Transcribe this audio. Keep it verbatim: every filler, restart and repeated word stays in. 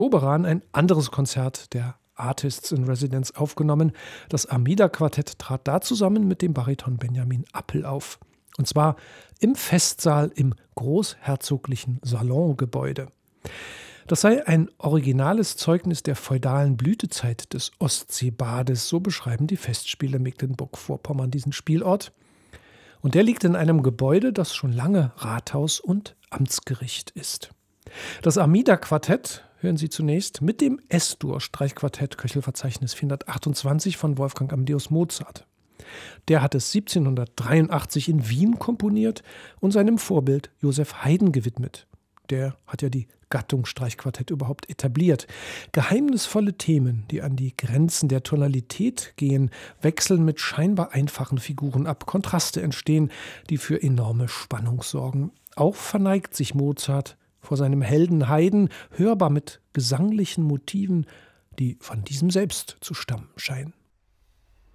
Oberan ein anderes Konzert der Artists in Residence aufgenommen. Das Armida-Quartett trat da zusammen mit dem Bariton Benjamin Appel auf. Und zwar im Festsaal im großherzoglichen Salongebäude. Das sei ein originales Zeugnis der feudalen Blütezeit des Ostseebades, so beschreiben die Festspiele Mecklenburg-Vorpommern diesen Spielort. Und der liegt in einem Gebäude, das schon lange Rathaus und Amtsgericht ist. Das Armida-Quartett hören Sie zunächst mit dem S-Dur-Streichquartett Köchelverzeichnis vierhundertachtundzwanzig von Wolfgang Amadeus Mozart. Der hat es siebzehnhundertdreiundachtzig in Wien komponiert und seinem Vorbild Joseph Haydn gewidmet. Der hat ja die Gattung Streichquartett überhaupt etabliert. Geheimnisvolle Themen, die an die Grenzen der Tonalität gehen, wechseln mit scheinbar einfachen Figuren ab. Kontraste entstehen, die für enorme Spannung sorgen. Auch verneigt sich Mozart vor seinem Helden Haydn, hörbar mit gesanglichen Motiven, die von diesem selbst zu stammen scheinen.